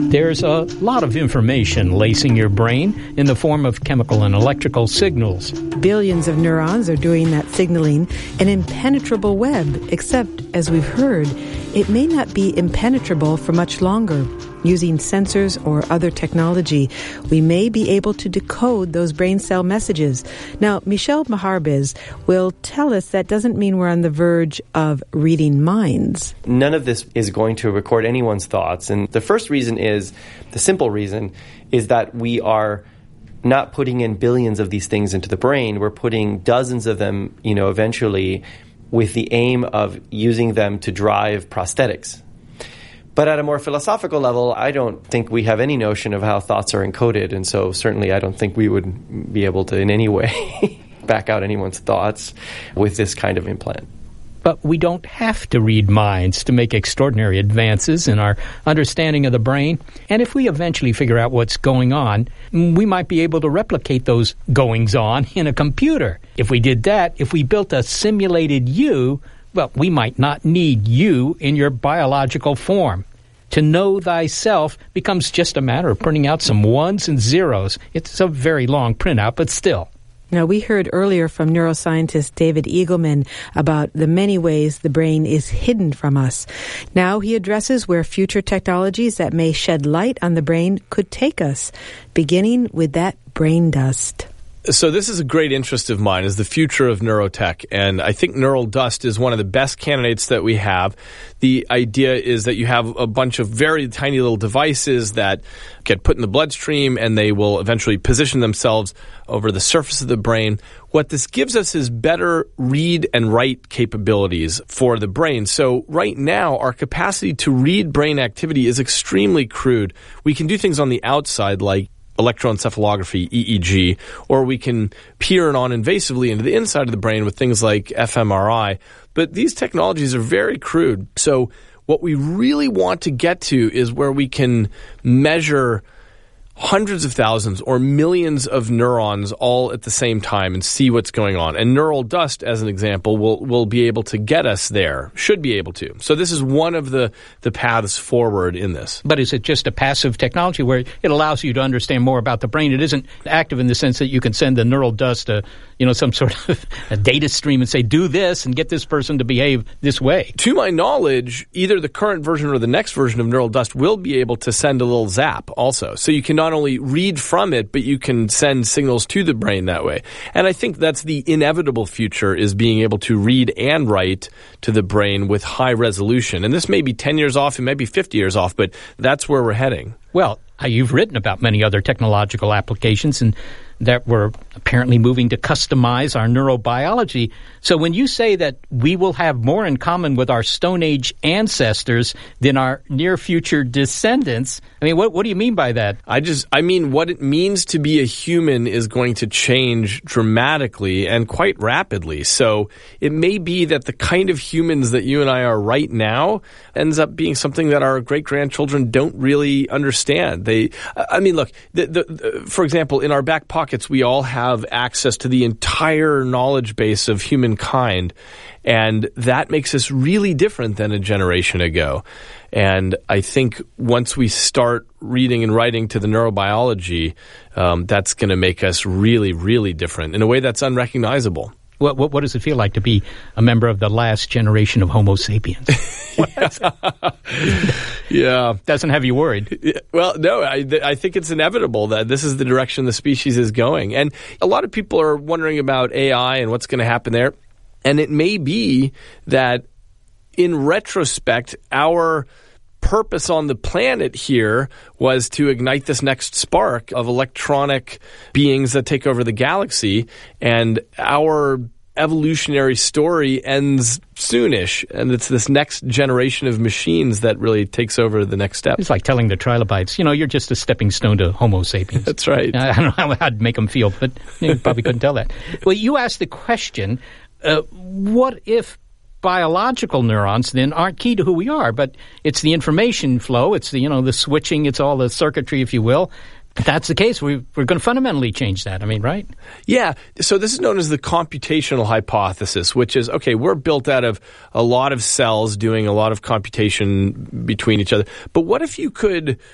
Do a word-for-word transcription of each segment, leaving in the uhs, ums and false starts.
There's a lot of information lacing your brain in the form of chemical and electrical signals. Billions of neurons are doing that signaling, an impenetrable web, except, as we've heard, it may not be impenetrable for much longer. Using sensors or other technology, we may be able to decode those brain cell messages. Now, Michel Maharbiz will tell us that doesn't mean we're on the verge of reading minds. None of this is going to record anyone's thoughts. And the first reason is, the simple reason, is that we are not putting in billions of these things into the brain. We're putting dozens of them, you know, eventually with the aim of using them to drive prosthetics. But at a more philosophical level, I don't think we have any notion of how thoughts are encoded. And so certainly I don't think we would be able to in any way back out anyone's thoughts with this kind of implant. But we don't have to read minds to make extraordinary advances in our understanding of the brain. And if we eventually figure out what's going on, we might be able to replicate those goings-on in a computer. If we did that, if we built a simulated you, well, we might not need you in your biological form. To know thyself becomes just a matter of printing out some ones and zeros. It's a very long printout, but still. Now, we heard earlier from neuroscientist David Eagleman about the many ways the brain is hidden from us. Now he addresses where future technologies that may shed light on the brain could take us, beginning with that brain dust. So this is a great interest of mine, is the future of neurotech, and I think neural dust is one of the best candidates that we have. The idea is that you have a bunch of very tiny little devices that get put in the bloodstream, and they will eventually position themselves over the surface of the brain. What this gives us is better read and write capabilities for the brain. So right now, our capacity to read brain activity is extremely crude. We can do things on the outside like electroencephalography, E E G, or we can peer non-invasively into the inside of the brain with things like f M R I. But these technologies are very crude. So what we really want to get to is where we can measure hundreds of thousands or millions of neurons all at the same time and see what's going on. And neural dust, as an example, will will be able to get us there, should be able to. So this is one of the, the paths forward in this. But is it just a passive technology where it allows you to understand more about the brain? It isn't active in the sense that you can send the neural dust a, you know, some sort of a data stream and say, do this and get this person to behave this way. To my knowledge, either the current version or the next version of neural dust will be able to send a little zap also. So you can not only read from it, but you can send signals to the brain that way. And I think that's the inevitable future, is being able to read and write to the brain with high resolution. And this may be ten years off, it may be fifty years off, but that's where we're heading. Well, you've written about many other technological applications and that we're apparently moving to customize our neurobiology. So when you say that we will have more in common with our Stone Age ancestors than our near-future descendants, I mean, what, what do you mean by that? I just, I mean, what it means to be a human is going to change dramatically and quite rapidly. So it may be that the kind of humans that you and I are right now ends up being something that our great-grandchildren don't really understand. They, I mean, look, the, the, the, for example, in our back pocket, we all have access to the entire knowledge base of humankind, and that makes us really different than a generation ago. And I think once we start reading and writing to the neurobiology, um, that's going to make us really, really different in a way that's unrecognizable. What, what, what does it feel like to be a member of the last generation of Homo sapiens? Yeah. Doesn't have you worried. Well, no, I, I think it's inevitable that this is the direction the species is going. And a lot of people are wondering about A I and what's going to happen there. And it may be that in retrospect, our purpose on the planet here was to ignite this next spark of electronic beings that take over the galaxy, and our evolutionary story ends soonish, and it's this next generation of machines that really takes over the next step. It's like telling the trilobites, you know, you're just a stepping stone to Homo sapiens. That's right. I don't know how I'd make them feel, but you probably couldn't tell that. Well, you asked the question, uh, what if biological neurons then aren't key to who we are, but it's the information flow, it's the, you know, the switching, it's all the circuitry, if you will. If that's the case, we, we're going to fundamentally change that. I mean, right? Yeah. So this is known as the computational hypothesis, which is, okay, we're built out of a lot of cells doing a lot of computation between each other. But what if you could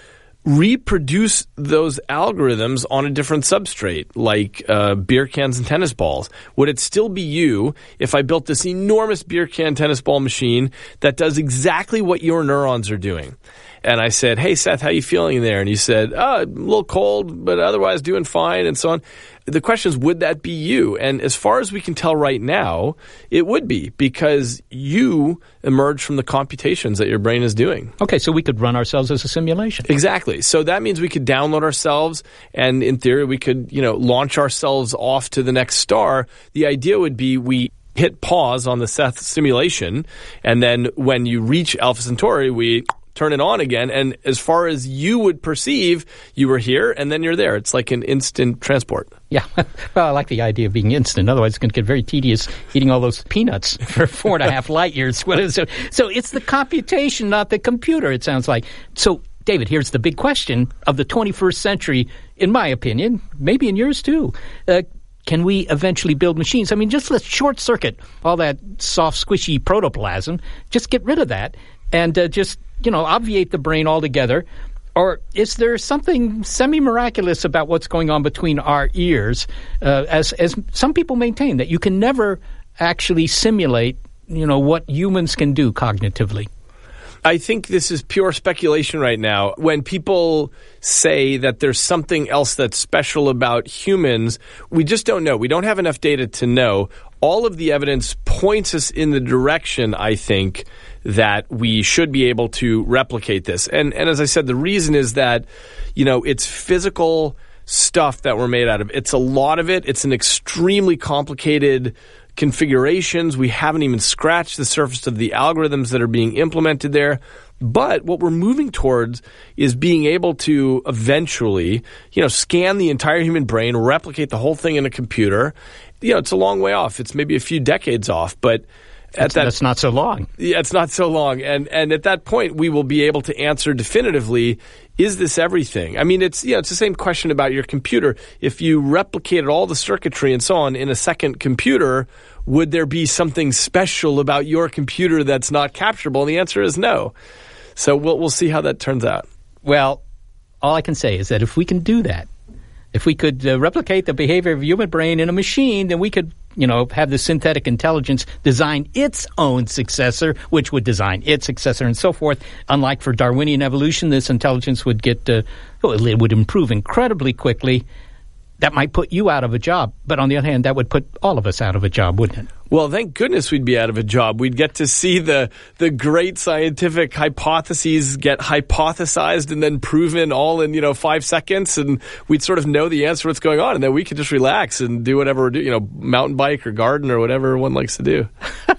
reproduce those algorithms on a different substrate, like uh, beer cans and tennis balls? Would it still be you if I built this enormous beer can tennis ball machine that does exactly what your neurons are doing? And I said, hey, Seth, how you feeling there? And you said, oh, a little cold, but otherwise doing fine, and so on. The question is, would that be you? And as far as we can tell right now, it would be, because you emerge from the computations that your brain is doing. Okay, so we could run ourselves as a simulation. Exactly. So that means we could download ourselves, and in theory, we could, you know, launch ourselves off to the next star. The idea would be we hit pause on the Seth simulation, and then when you reach Alpha Centauri, we turn it on again, and as far as you would perceive, you were here, and then you're there. It's like an instant transport. Yeah. Well, I like the idea of being instant. Otherwise, it's going to get very tedious eating all those peanuts for four and a half light years. So, so it's the computation, not the computer, it sounds like. So, David, here's the big question of the twenty-first century, in my opinion, maybe in yours too. Uh, Can we eventually build machines? I mean, just let's short-circuit all that soft, squishy protoplasm. Just get rid of that and uh, just, you know, obviate the brain altogether. Or is there something semi-miraculous about what's going on between our ears, uh, as as some people maintain, that you can never actually simulate, you know, what humans can do cognitively? I think this is pure speculation right now. When people say that there's something else that's special about humans, we just don't know. We don't have enough data to know. All of the evidence points us in the direction, I think, that we should be able to replicate this. And and as I said, the reason is that, you know, it's physical stuff that we're made out of. It's a lot of it. It's an extremely complicated configurations. We haven't even scratched the surface of the algorithms that are being implemented there. But what we're moving towards is being able to eventually, you know, scan the entire human brain, replicate the whole thing in a computer. You know, it's a long way off. It's maybe a few decades off, but At that, that's not so long. Yeah, it's not so long. And and at that point, we will be able to answer definitively, is this everything? I mean, it's, you know, it's the same question about your computer. If you replicated all the circuitry and so on in a second computer, would there be something special about your computer that's not capturable? And the answer is no. So we'll we'll see how that turns out. Well, all I can say is that if we can do that, if we could uh, replicate the behavior of a human brain in a machine, then we could, you know, have the synthetic intelligence design its own successor, which would design its successor and so forth. Unlike for Darwinian evolution, this intelligence would get, uh, well, it would improve incredibly quickly. That might put you out of a job. But on the other hand, that would put all of us out of a job, wouldn't it? Well, thank goodness we'd be out of a job. We'd get to see the the great scientific hypotheses get hypothesized and then proven all in, you know, five seconds. And we'd sort of know the answer to what's going on. And then we could just relax and do whatever we're doing, you know, mountain bike or garden or whatever one likes to do.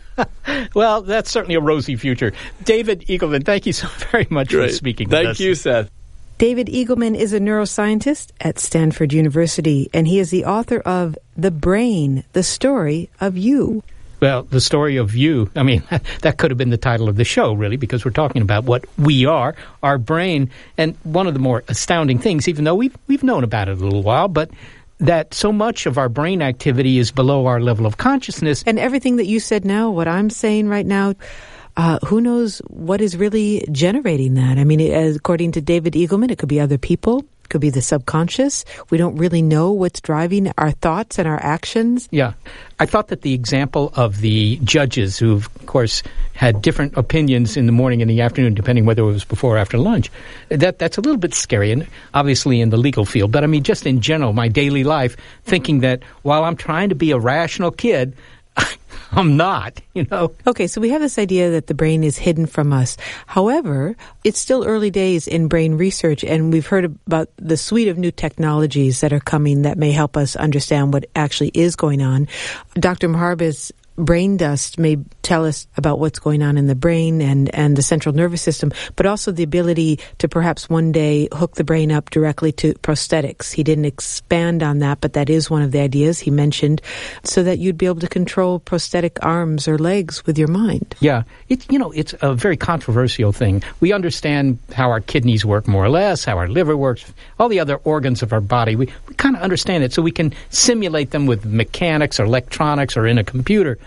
Well, that's certainly a rosy future. David Eagleman, thank you so very much Great. for speaking thank with us. Thank you, Seth. David Eagleman is a neuroscientist at Stanford University, and he is the author of The Brain, The Story of You. Well, the story of you, I mean, that could have been the title of the show, really, because we're talking about what we are, our brain. And one of the more astounding things, even though we've, we've known about it a little while, but that so much of our brain activity is below our level of consciousness. And everything that you said now, what I'm saying right now, Uh, who knows what is really generating that? I mean, it, according to David Eagleman, it could be other people. It could be the subconscious. We don't really know what's driving our thoughts and our actions. Yeah. I thought that the example of the judges who, of course, had different opinions in the morning and the afternoon, depending whether it was before or after lunch, that that's a little bit scary, and obviously in the legal field. But, I mean, just in general, my daily life, thinking that while I'm trying to be a rational kid, I'm not, you know. Okay, so we have this idea that the brain is hidden from us. However, it's still early days in brain research, and we've heard about the suite of new technologies that are coming that may help us understand what actually is going on. Doctor Maharbis, brain dust may tell us about what's going on in the brain and, and the central nervous system, but also the ability to perhaps one day hook the brain up directly to prosthetics. He didn't expand on that, but that is one of the ideas he mentioned, so that you'd be able to control prosthetic arms or legs with your mind. Yeah. It, you know, it's a very controversial thing. We understand how our kidneys work more or less, how our liver works, all the other organs of our body. We, we kind of understand it, so we can simulate them with mechanics or electronics or in a computer.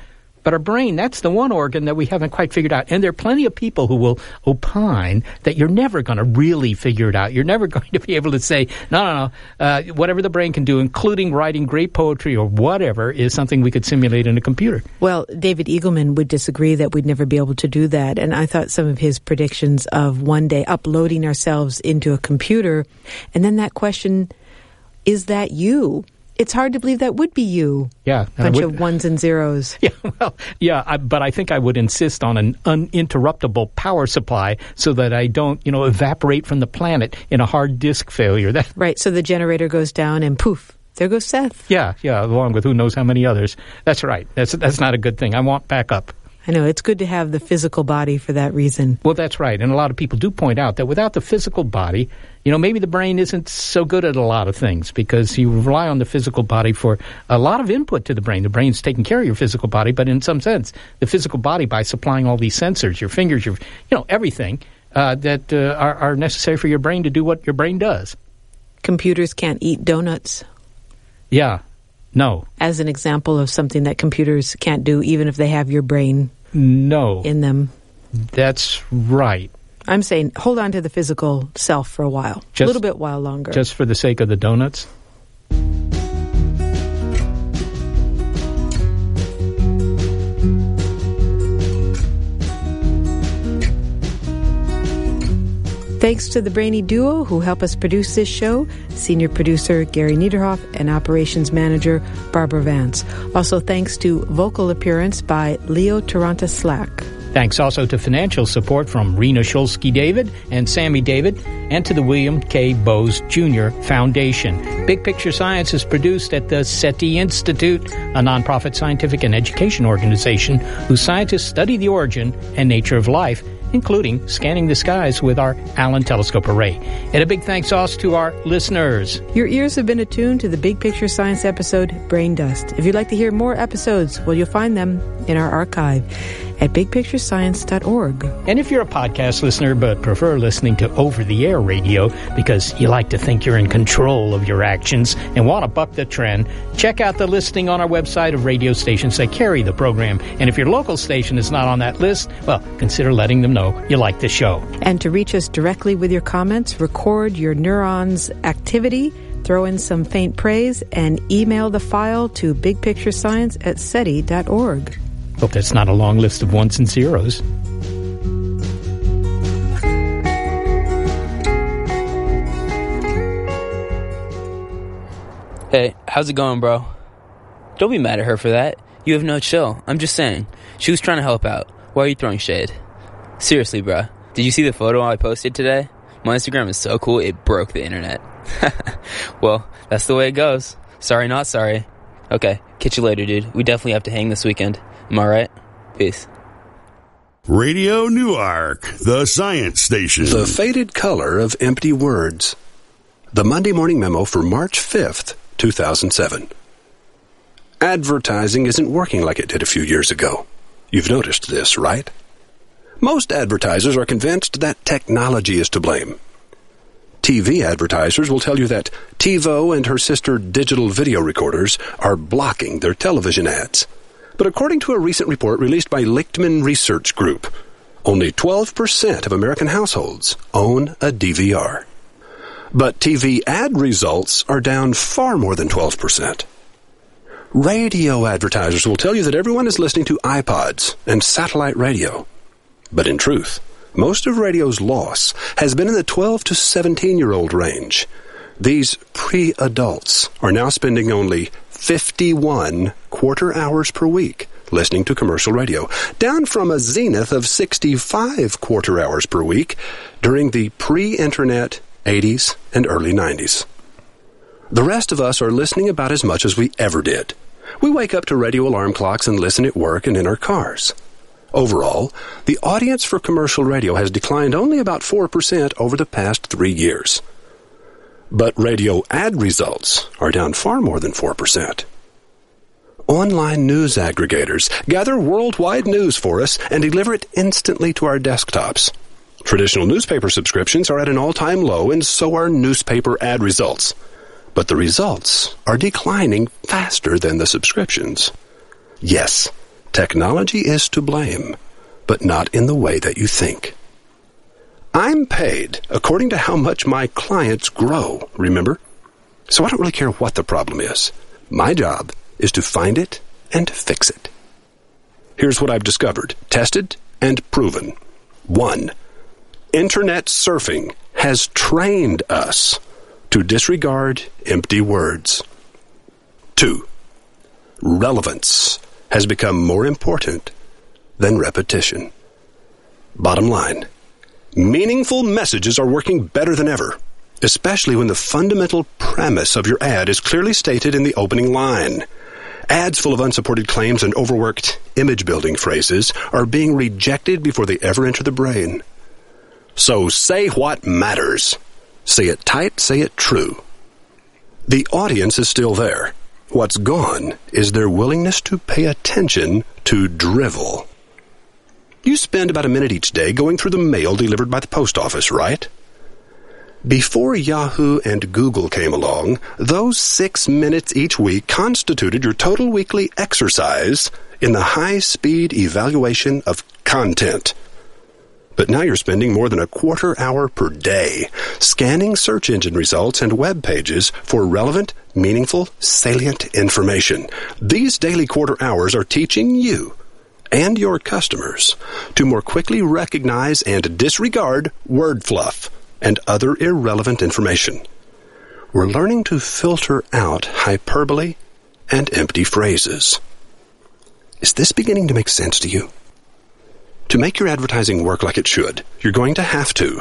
But our brain, that's the one organ that we haven't quite figured out. And there are plenty of people who will opine that you're never going to really figure it out. You're never going to be able to say, no, no, no, uh, whatever the brain can do, including writing great poetry or whatever, is something we could simulate in a computer. Well, David Eagleman would disagree that we'd never be able to do that. And I thought some of his predictions of one day uploading ourselves into a computer, and then that question, is that you? It's hard to believe that would be you. Yeah. Bunch would, of ones and zeros. Yeah, well, yeah, I, but I think I would insist on an uninterruptible power supply so that I don't, you know, evaporate from the planet in a hard disk failure. That, right, so the generator goes down and poof, there goes Seth. Yeah, yeah, along with who knows how many others. That's right. That's that's not a good thing. I want backup. I know, it's good to have the physical body for that reason. Well, that's right. And a lot of people do point out that without the physical body, you know, maybe the brain isn't so good at a lot of things because you rely on the physical body for a lot of input to the brain. The brain's taking care of your physical body, but in some sense, the physical body, by supplying all these sensors, your fingers, your, you know, everything uh, that uh, are, are necessary for your brain to do what your brain does. Computers can't eat donuts. Yeah. No. As an example of something that computers can't do, even if they have your brain no. in them. That's right. I'm saying hold on to the physical self for a while. Just, a little bit while longer. Just for the sake of the donuts? Thanks to the Brainy Duo who help us produce this show, Senior Producer Gary Niederhoff and Operations Manager Barbara Vance. Also thanks to vocal appearance by Leo Taranta Slack. Thanks also to financial support from Rena Shulsky-David and Sammy David, and to the William K. Bowes Junior Foundation. Big Picture Science is produced at the SETI Institute, a nonprofit scientific and education organization whose scientists study the origin and nature of life, including scanning the skies with our Allen Telescope Array. And a big thanks also to our listeners. Your ears have been attuned to the Big Picture Science episode, Brain Dust. If you'd like to hear more episodes, well, you'll find them in our archive at big picture science dot org. And if you're a podcast listener but prefer listening to over-the-air radio because you like to think you're in control of your actions and want to buck the trend, check out the listing on our website of radio stations that carry the program. And if your local station is not on that list, well, consider letting them know you like the show. And to reach us directly with your comments, record your neurons' activity, throw in some faint praise, and email the file to big picture science at seti dot org. Hope that's not a long list of ones and zeros. Hey, how's it going, bro? Don't be mad at her for that. You have no chill. I'm just saying. She was trying to help out. Why are you throwing shade? Seriously, bro. Did you see the photo I posted today? My Instagram is so cool, it broke the internet. Well, that's the way it goes. Sorry, not sorry. Okay, catch you later, dude. We definitely have to hang this weekend. Am I right? Peace. Radio Newark, the science station. The faded color of empty words. The Monday Morning Memo for March fifth, two thousand seven. Advertising isn't working like it did a few years ago. You've noticed this, right? Most advertisers are convinced that technology is to blame. T V advertisers will tell you that TiVo and her sister digital video recorders are blocking their television ads. But according to a recent report released by Lichtman Research Group, only twelve percent of American households own a D V R. But T V ad results are down far more than twelve percent. Radio advertisers will tell you that everyone is listening to iPods and satellite radio. But in truth, most of radio's loss has been in the twelve to seventeen-year-old range. These pre-adults are now spending only fifty-one quarter hours per week listening to commercial radio, down from a zenith of sixty-five quarter hours per week during the pre-internet eighties and early nineties. The rest of us are listening about as much as we ever did. We wake up to radio alarm clocks and listen at work and in our cars. Overall, the audience for commercial radio has declined only about four percent over the past three years. But radio ad results are down far more than four percent. Online news aggregators gather worldwide news for us and deliver it instantly to our desktops. Traditional newspaper subscriptions are at an all-time low, and so are newspaper ad results. But the results are declining faster than the subscriptions. Yes, Technology is to blame, but not in the way that you think. I'm paid according to how much my clients grow, remember? So I don't really care what the problem is. My job is to find it and fix it. Here's what I've discovered, tested, and proven. One, Internet surfing has trained us to disregard empty words. Two, relevance has become more important than repetition. Bottom line, meaningful messages are working better than ever, especially when the fundamental premise of your ad is clearly stated in the opening line. Ads full of unsupported claims and overworked image-building phrases are being rejected before they ever enter the brain. So say what matters. Say it tight, say it true. The audience is still there. What's gone is their willingness to pay attention to drivel. You spend about a minute each day going through the mail delivered by the post office, right? Before Yahoo and Google came along, those six minutes each week constituted your total weekly exercise in the high-speed evaluation of content. But now you're spending more than a quarter hour per day scanning search engine results and web pages for relevant, meaningful, salient information. These daily quarter hours are teaching you and your customers to more quickly recognize and disregard word fluff and other irrelevant information. We're learning to filter out hyperbole and empty phrases. Is this beginning to make sense to you? To make your advertising work like it should, you're going to have to: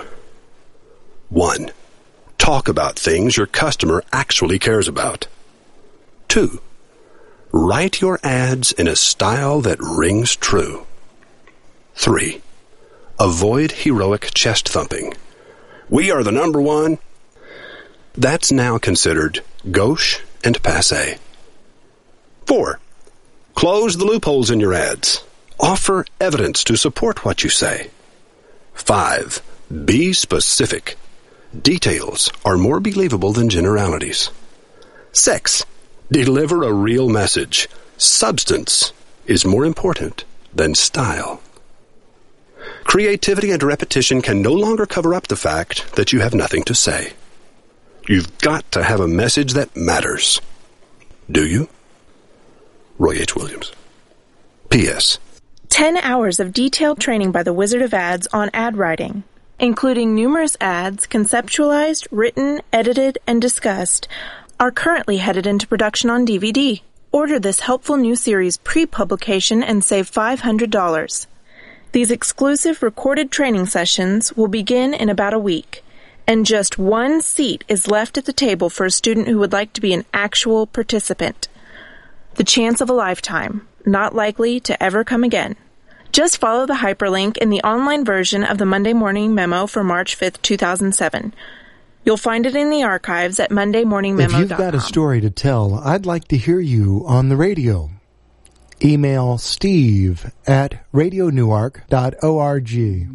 one, talk about things your customer actually cares about. Two, write your ads in a style that rings true. Three, avoid heroic chest thumping. We are the number one. That's now considered gauche and passé. Four, close the loopholes in your ads. Offer evidence to support what you say. Five, be specific. Details are more believable than generalities. Six, deliver a real message. Substance is more important than style. Creativity and repetition can no longer cover up the fact that you have nothing to say. You've got to have a message that matters. Do you? Roy H. Williams. P S. Ten hours of detailed training by the Wizard of Ads on ad writing, including numerous ads conceptualized, written, edited, and discussed, are currently headed into production on D V D. Order this helpful new series pre-publication and save five hundred dollars. These exclusive recorded training sessions will begin in about a week, and just one seat is left at the table for a student who would like to be an actual participant. The chance of a lifetime, not likely to ever come again. Just follow the hyperlink in the online version of the Monday Morning Memo for March fifth, two thousand seven. You'll find it in the archives at monday morning memo dot com. If you've got a story to tell, I'd like to hear you on the radio. Email steve at radio newark dot org.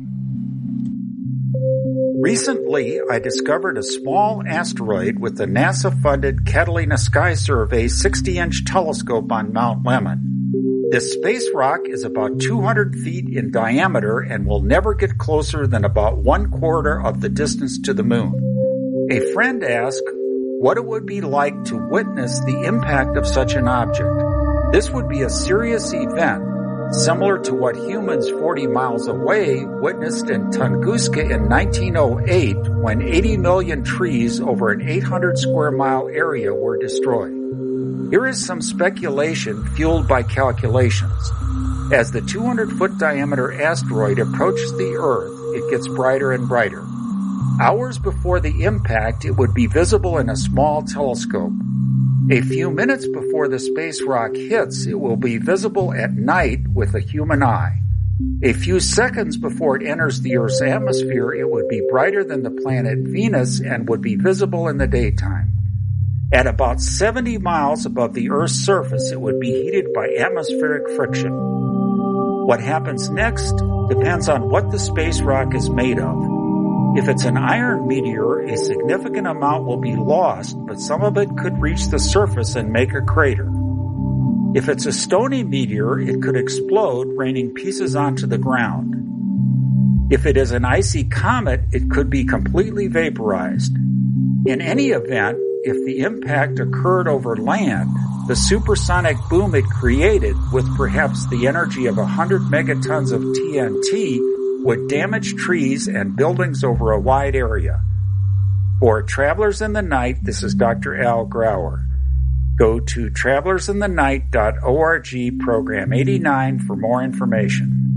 Recently, I discovered a small asteroid with the NASA-funded Catalina Sky Survey sixty-inch telescope on Mount Lemmon. This space rock is about two hundred feet in diameter and will never get closer than about one quarter of the distance to the moon. A friend asked what it would be like to witness the impact of such an object. This would be a serious event, similar to what humans forty miles away witnessed in Tunguska in nineteen oh eight when eighty million trees over an eight hundred square mile area were destroyed. Here is some speculation fueled by calculations. As the two hundred foot diameter asteroid approaches the Earth, it gets brighter and brighter. Hours before the impact, it would be visible in a small telescope. A few minutes before the space rock hits, it will be visible at night with a human eye. A few seconds before it enters the Earth's atmosphere, it would be brighter than the planet Venus and would be visible in the daytime. At about seventy miles above the Earth's surface, it would be heated by atmospheric friction. What happens next depends on what the space rock is made of. If it's an iron meteor, a significant amount will be lost, but some of it could reach the surface and make a crater. If it's a stony meteor, it could explode, raining pieces onto the ground. If it is an icy comet, it could be completely vaporized. In any event, if the impact occurred over land, the supersonic boom it created, with perhaps the energy of one hundred megatons of T N T, would damage trees and buildings over a wide area. For Travelers in the Night, this is Doctor Al Grauer. Go to travelers in the night dot org, program eighty-nine for more information.